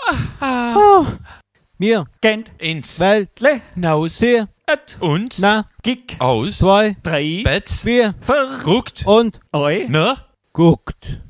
Wir Gent. ins Welt Naus. sehr Et. uns na Gick. aus 2 3. Betz 4 Ver. ruckt und Eu. ne guckt.